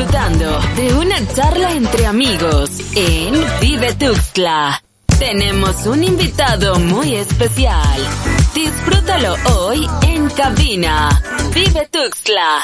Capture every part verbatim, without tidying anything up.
disfrutando de una charla entre amigos en Vive Tuxtla. Tenemos un invitado muy especial. Disfrútalo hoy en cabina. Vive Tuxtla.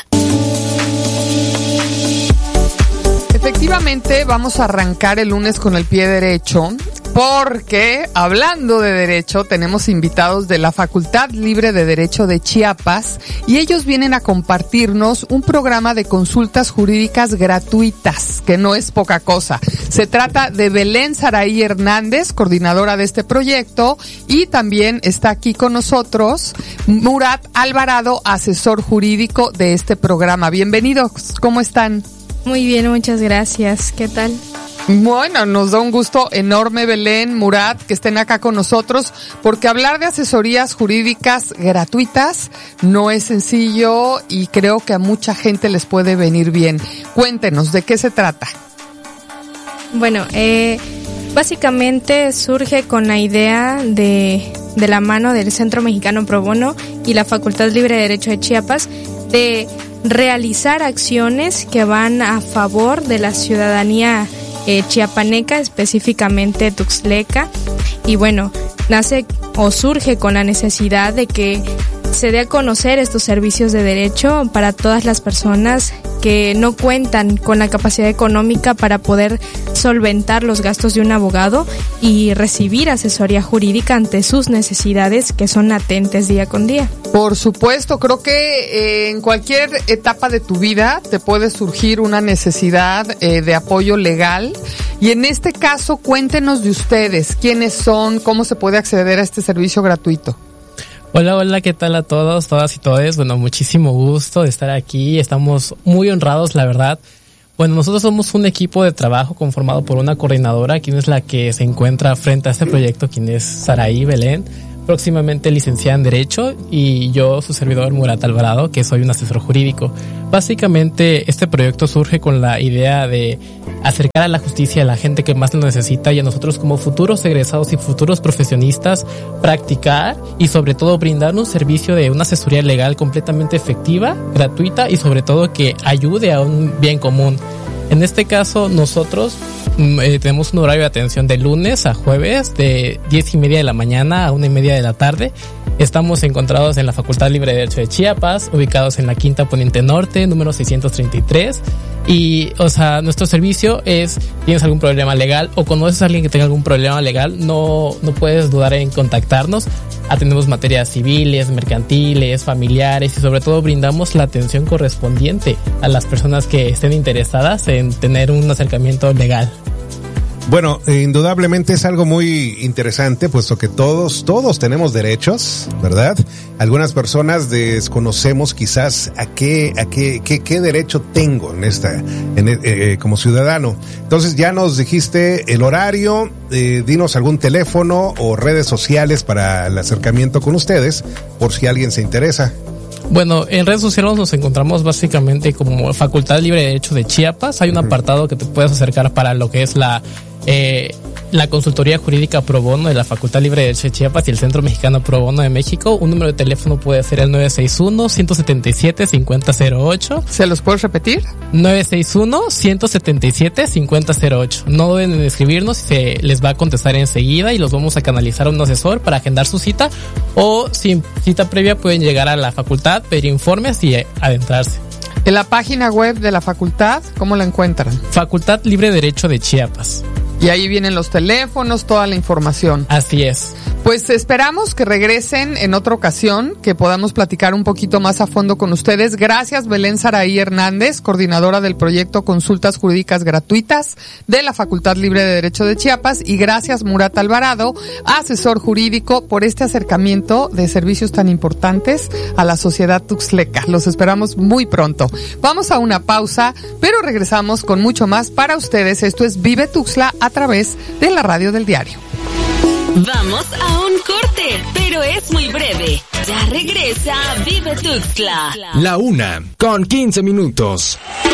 Efectivamente, vamos a arrancar el lunes con el pie derecho, porque hablando de derecho, tenemos invitados de la Facultad Libre de Derecho de Chiapas y ellos vienen a compartirnos un programa de consultas jurídicas gratuitas, que no es poca cosa. Se trata de Belén Saraí Hernández, coordinadora de este proyecto, y también está aquí con nosotros Murat Alvarado, asesor jurídico de este programa. Bienvenidos, ¿cómo están? Muy bien, muchas gracias. ¿Qué tal? Bueno, nos da un gusto enorme, Belén, Murat, que estén acá con nosotros, porque hablar de asesorías jurídicas gratuitas no es sencillo y creo que a mucha gente les puede venir bien. Cuéntenos, ¿de qué se trata? Bueno, eh, básicamente surge con la idea de, de la mano del Centro Mexicano Pro Bono y la Facultad Libre de Derecho de Chiapas de realizar acciones que van a favor de la ciudadanía eh, chiapaneca, específicamente tuxtleca, y bueno, nace o surge con la necesidad de que se dé a conocer estos servicios de derecho para todas las personas que no cuentan con la capacidad económica para poder solventar los gastos de un abogado y recibir asesoría jurídica ante sus necesidades que son latentes día con día. Por supuesto, creo que eh, en cualquier etapa de tu vida te puede surgir una necesidad eh, de apoyo legal, y en este caso cuéntenos de ustedes, quiénes son, cómo se puede acceder a este servicio gratuito. Hola, hola, ¿qué tal a todos, todas y todes? Bueno, muchísimo gusto de estar aquí, estamos muy honrados, la verdad. Bueno, nosotros somos un equipo de trabajo conformado por una coordinadora, quien es la que se encuentra frente a este proyecto, quien es Saraí Belén, próximamente licenciada en Derecho, y yo, su servidor Murat Alvarado, que soy un asesor jurídico. Básicamente, este proyecto surge con la idea de acercar a la justicia a la gente que más lo necesita y a nosotros como futuros egresados y futuros profesionistas practicar y sobre todo brindar un servicio de una asesoría legal completamente efectiva, gratuita y sobre todo que ayude a un bien común. En este caso, nosotros eh, tenemos un horario de atención de lunes a jueves de diez y media de la mañana a una y media de la tarde. Estamos encontrados en la Facultad Libre de Derecho de Chiapas, ubicados en la Quinta Poniente Norte, número seiscientos treinta y tres. Y, o sea, nuestro servicio es, tienes algún problema legal o conoces a alguien que tenga algún problema legal, no, no puedes dudar en contactarnos. Atendemos materias civiles, mercantiles, familiares y sobre todo brindamos la atención correspondiente a las personas que estén interesadas en tener un acercamiento legal. Bueno, indudablemente es algo muy interesante, puesto que todos, todos tenemos derechos, ¿verdad? Algunas personas desconocemos quizás a qué, a qué, qué, qué derecho tengo en esta, en, eh, como ciudadano. Entonces ya nos dijiste el horario, eh, dinos algún teléfono o redes sociales para el acercamiento con ustedes, por si alguien se interesa. Bueno, en redes sociales nos encontramos básicamente como Facultad Libre de Derecho de Chiapas. Hay un apartado que te puedes acercar para lo que es la eh, la consultoría jurídica pro bono de la Facultad Libre de Derecho de Chiapas y el Centro Mexicano Pro Bono de México. Un número de teléfono puede ser el nueve seis uno, ciento setenta y siete, cincuenta cero ocho. ¿Se los puedes repetir? nueve seis uno, ciento setenta y siete, cincuenta cero ocho. No deben de escribirnos, se les va a contestar enseguida y los vamos a canalizar a un asesor para agendar su cita, o sin cita previa pueden llegar a la facultad, pedir informes y adentrarse. En la página web de la facultad, ¿cómo la encuentran? Facultad Libre de Derecho de Chiapas. Y ahí vienen los teléfonos, toda la información. Así es. Pues esperamos que regresen en otra ocasión, que podamos platicar un poquito más a fondo con ustedes. Gracias, Belén Saraí Hernández, coordinadora del proyecto Consultas Jurídicas Gratuitas de la Facultad Libre de Derecho de Chiapas. Y gracias, Murat Alvarado, asesor jurídico, por este acercamiento de servicios tan importantes a la sociedad tuxtleca. Los esperamos muy pronto. Vamos a una pausa, pero regresamos con mucho más para ustedes. Esto es Vive Tuxtla a través de la radio del diario. Vamos a un corte, pero es muy breve. Ya regresa Vive Tuxtla. La una, con quince minutos.